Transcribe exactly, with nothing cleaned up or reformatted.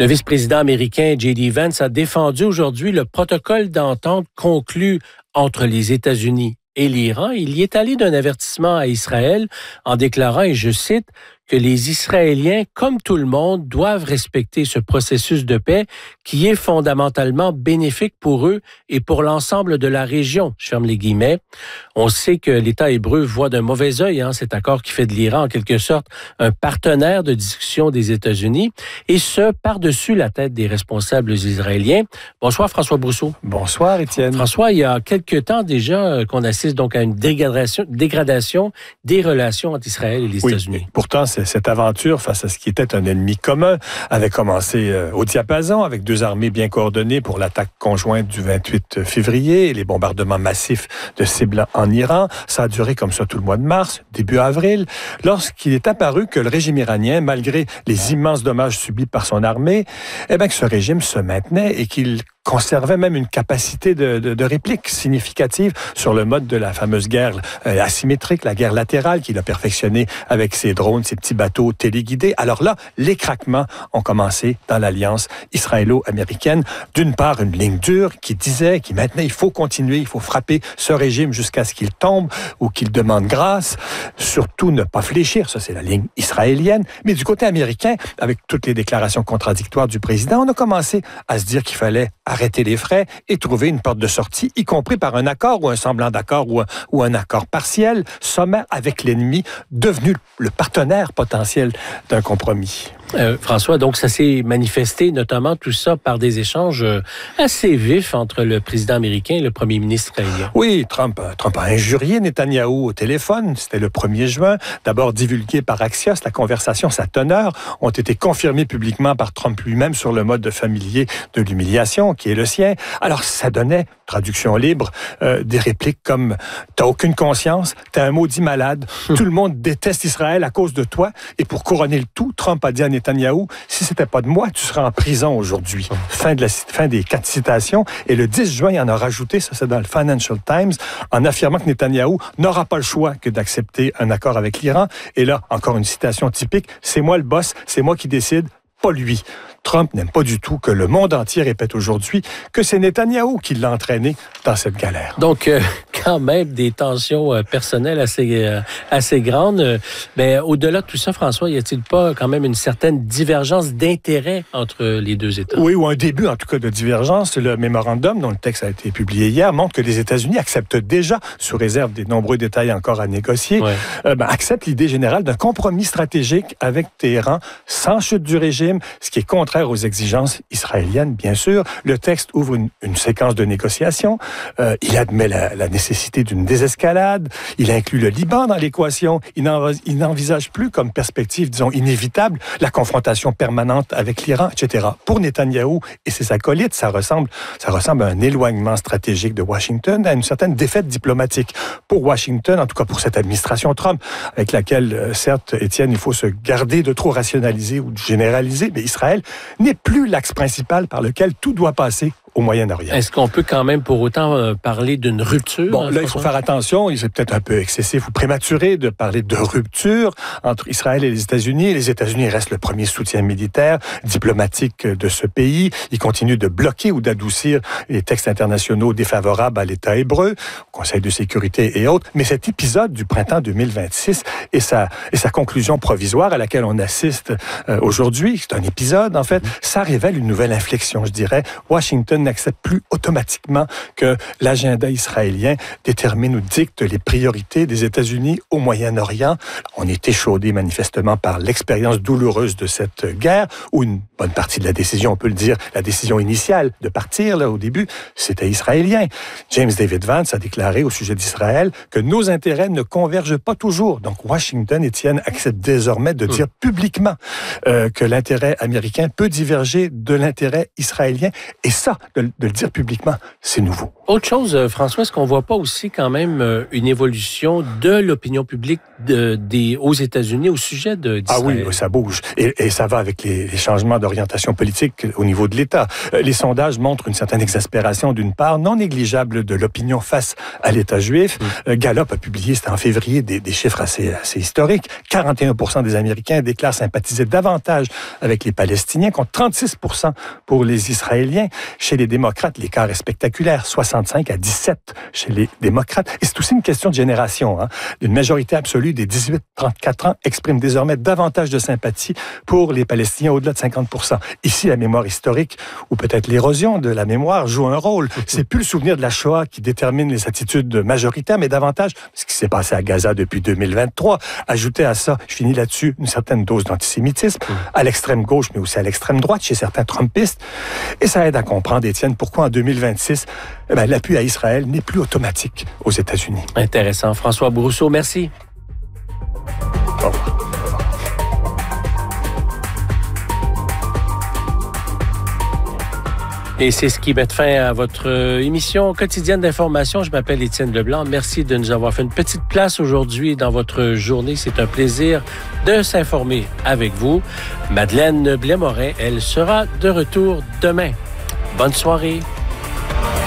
Le vice-président américain J D Vance a défendu aujourd'hui le protocole d'entente conclu entre les États-Unis et l'Iran. Il y est allé d'un avertissement à Israël en déclarant, et je cite, que les Israéliens, comme tout le monde, doivent respecter ce processus de paix qui est fondamentalement bénéfique pour eux et pour l'ensemble de la région. Je ferme les guillemets. On sait que l'État hébreu voit d'un mauvais œil hein, cet accord qui fait de l'Iran, en quelque sorte, un partenaire de discussion des États-Unis, et ce, par-dessus la tête des responsables israéliens. Bonsoir, François Brousseau. Bonsoir, Étienne. François, il y a quelque temps déjà qu'on assiste donc à une dégradation, dégradation des relations entre Israël et les oui, États-Unis. Pourtant, cette aventure face à ce qui était un ennemi commun avait commencé euh, au diapason avec deux armées bien coordonnées pour l'attaque conjointe du vingt-huit février et les bombardements massifs de cibles en Iran. Ça a duré comme ça tout le mois de mars, début avril, lorsqu'il est apparu que le régime iranien, malgré les immenses dommages subis par son armée, eh bien que ce régime se maintenait et qu'il conservait même une capacité de, de, de réplique significative sur le mode de la fameuse guerre euh, asymétrique, la guerre latérale qu'il a perfectionnée avec ses drones, ses petits bateaux téléguidés. Alors là, les craquements ont commencé dans l'alliance israélo-américaine. D'une part, une ligne dure qui disait, qui maintenait, il faut continuer, il faut frapper ce régime jusqu'à ce qu'il tombe ou qu'il demande grâce. Surtout ne pas fléchir, ça c'est la ligne israélienne. Mais du côté américain, avec toutes les déclarations contradictoires du président, on a commencé à se dire qu'il fallait arrêter les frais et trouver une porte de sortie, y compris par un accord ou un semblant d'accord ou un, ou un accord partiel, sommaire avec l'ennemi, devenu le partenaire potentiel d'un compromis. Euh, François, donc ça s'est manifesté notamment tout ça par des échanges assez vifs entre le président américain et le premier ministre israélien. Oui, Trump, Trump a injurié Netanyahou au téléphone. C'était le premier juin. D'abord divulgué par Axios, la conversation, sa teneur, ont été confirmées publiquement par Trump lui-même sur le mode familier de l'humiliation qui est le sien. Alors ça donnait, traduction libre, euh, des répliques comme « T'as aucune conscience, t'es un maudit malade, tout le monde déteste Israël à cause de toi ». Et pour couronner le tout, Trump a dit à Netanyahou, si c'était pas de moi, tu serais en prison aujourd'hui. Fin, de la, fin des quatre citations. Et le dix juin, il en a rajouté, ça c'est dans le Financial Times, en affirmant que Netanyahou n'aura pas le choix que d'accepter un accord avec l'Iran. Et là, encore une citation typique, c'est moi le boss, c'est moi qui décide, pas lui. Trump n'aime pas du tout que le monde entier répète aujourd'hui que c'est Netanyahou qui l'a entraîné dans cette galère. Donc, euh, quand même, des tensions euh, personnelles assez, euh, assez grandes. Euh, mais au-delà de tout ça, François, y a-t-il pas quand même une certaine divergence d'intérêt entre les deux États? Oui, ou un début, en tout cas, de divergence. Le mémorandum, dont le texte a été publié hier, montre que les États-Unis acceptent déjà, sous réserve des nombreux détails encore à négocier, ouais. euh, ben, acceptent l'idée générale d'un compromis stratégique avec Téhéran, sans chute du régime, ce qui est contraire aux exigences israéliennes, bien sûr. Le texte ouvre une, une séquence de négociations. Euh, il admet la, la nécessité d'une désescalade. Il inclut le Liban dans l'équation. Il, il n'envisage plus comme perspective, disons, inévitable, la confrontation permanente avec l'Iran, et cetera. Pour Netanyahou et ses acolytes, ça ressemble, ça ressemble à un éloignement stratégique de Washington, à une certaine défaite diplomatique. Pour Washington, en tout cas pour cette administration Trump, avec laquelle, euh, certes, Étienne, il faut se garder de trop rationaliser ou de généraliser, mais Israël n'est plus l'axe principal par lequel tout doit passer au Moyen-Orient. Est-ce qu'on peut quand même pour autant euh, parler d'une rupture? Bon, là, il faut faire attention. C'est peut-être un peu excessif ou prématuré de parler de rupture entre Israël et les États-Unis. Les États-Unis restent le premier soutien militaire, diplomatique de ce pays. Ils continuent de bloquer ou d'adoucir les textes internationaux défavorables à l'État hébreu, au Conseil de sécurité et autres. Mais cet épisode du printemps deux mille vingt-six et sa, et sa conclusion provisoire à laquelle on assiste euh, aujourd'hui, c'est un épisode, en fait, ça révèle une nouvelle inflexion, je dirais. Washington n'accepte plus automatiquement que l'agenda israélien détermine ou dicte les priorités des États-Unis au Moyen-Orient. On est échaudé manifestement par l'expérience douloureuse de cette guerre, où une bonne partie de la décision, on peut le dire, la décision initiale de partir là au début, c'était israélien. James David Vance a déclaré au sujet d'Israël que nos intérêts ne convergent pas toujours. Donc Washington, Étienne, accepte désormais de dire publiquement euh, que l'intérêt américain peut diverger de l'intérêt israélien. Et ça, de, de le dire publiquement, c'est nouveau. Autre chose, François, est-ce qu'on ne voit pas aussi quand même une évolution de l'opinion publique de, des, aux États-Unis au sujet de, d'Israël? Ah oui, ça bouge. Et, et ça va avec les, les changements d'orientation politique au niveau de l'État. Les sondages montrent une certaine exaspération, d'une part, non négligeable de l'opinion face à l'État juif. Mmh. Gallup a publié, c'était en février, des, des chiffres assez, assez historiques. quarante et un pour cent des Américains déclarent sympathiser davantage avec les Palestiniens, contre trente-six pour cent pour les Israéliens. Chez les démocrates, l'écart est spectaculaire, soixante-cinq à dix-sept chez les démocrates. Et c'est aussi une question de génération. Hein. Une majorité absolue des dix-huit à trente-quatre ans exprime désormais davantage de sympathie pour les Palestiniens, au-delà de cinquante pour cent. Ici, la mémoire historique, ou peut-être l'érosion de la mémoire, joue un rôle. C'est plus le souvenir de la Shoah qui détermine les attitudes majoritaires, mais davantage ce qui s'est passé à Gaza depuis deux mille vingt-trois. Ajoutez à ça, je finis là-dessus, une certaine dose d'antisémitisme, à l'extrême gauche, mais aussi à l'extrême droite, chez certains Trumpistes. Et ça aide à comprendre, Étienne, pourquoi en deux mille vingt-six, eh bien, l'appui à Israël n'est plus automatique aux États-Unis. Intéressant. François Brousseau, merci. Au revoir. Et c'est ce qui met fin à votre émission quotidienne d'information. Je m'appelle Étienne Leblanc. Merci de nous avoir fait une petite place aujourd'hui dans votre journée. C'est un plaisir de s'informer avec vous. Madeleine Blais-Morin, elle sera de retour demain. Bonne soirée.